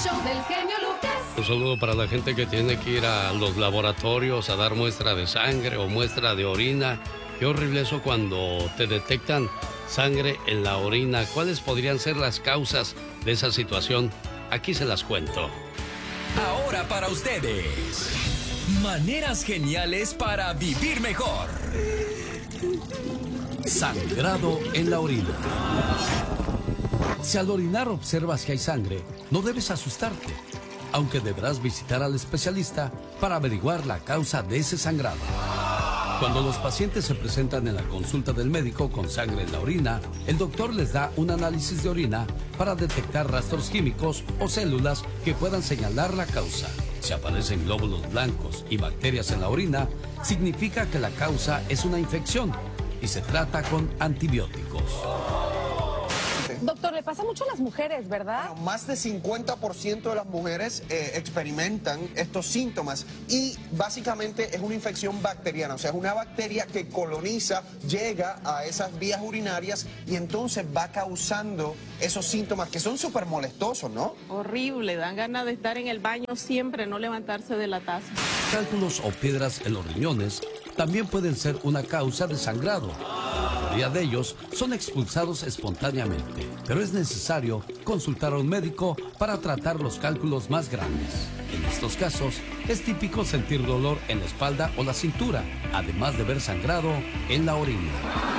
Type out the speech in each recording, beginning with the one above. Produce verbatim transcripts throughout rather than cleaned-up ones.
show del genio Lucas. Un saludo para la gente que tiene que ir a los laboratorios a dar muestra de sangre o muestra de orina. Qué horrible eso cuando te detectan sangre en la orina. ¿Cuáles podrían ser las causas de esa situación? Aquí se las cuento. Ahora para ustedes, maneras geniales para vivir mejor. Sangrado en la orina. Si al orinar observas que hay sangre, no debes asustarte, aunque deberás visitar al especialista para averiguar la causa de ese sangrado. Cuando los pacientes se presentan en la consulta del médico con sangre en la orina, el doctor les da un análisis de orina para detectar rastros químicos o células que puedan señalar la causa. Si aparecen glóbulos blancos y bacterias en la orina, significa que la causa es una infección y se trata con antibióticos. Doctor, le pasa mucho a las mujeres, ¿verdad? Bueno, más de cincuenta por ciento de las mujeres eh, experimentan estos síntomas y básicamente es una infección bacteriana, o sea, es una bacteria que coloniza, llega a esas vías urinarias y entonces va causando esos síntomas que son súper molestosos, ¿no? Horrible, dan ganas de estar en el baño siempre, no levantarse de la taza. Cálculos o piedras en los riñones también pueden ser una causa de sangrado. La mayoría de ellos son expulsados espontáneamente, pero es necesario consultar a un médico para tratar los cálculos más grandes. En estos casos, es típico sentir dolor en la espalda o la cintura, además de ver sangrado en la orina.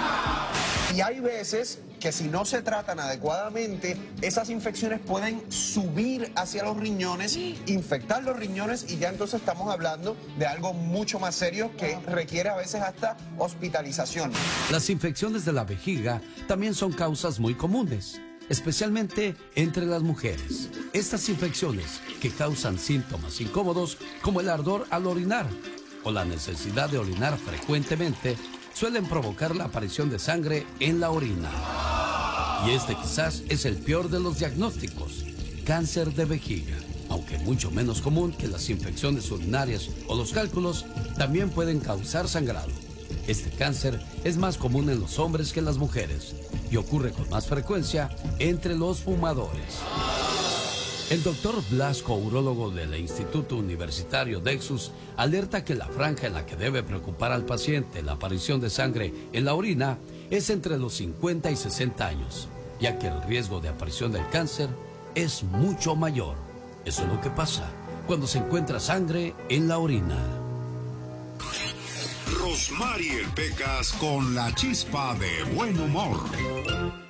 Y hay veces que si no se tratan adecuadamente, esas infecciones pueden subir hacia los riñones, infectar los riñones y ya entonces estamos hablando de algo mucho más serio que requiere a veces hasta hospitalización. Las infecciones de la vejiga también son causas muy comunes, especialmente entre las mujeres. Estas infecciones que causan síntomas incómodos como el ardor al orinar o la necesidad de orinar frecuentemente suelen provocar la aparición de sangre en la orina. Y este quizás es el peor de los diagnósticos, cáncer de vejiga. Aunque mucho menos común que las infecciones urinarias o los cálculos, también pueden causar sangrado. Este cáncer es más común en los hombres que en las mujeres y ocurre con más frecuencia entre los fumadores. El doctor Blasco, urólogo del Instituto Universitario Dexus, alerta que la franja en la que debe preocupar al paciente la aparición de sangre en la orina es entre los cincuenta y sesenta años, ya que el riesgo de aparición del cáncer es mucho mayor. Eso es lo que pasa cuando se encuentra sangre en la orina. Rosmarie Pecas con la chispa de buen humor.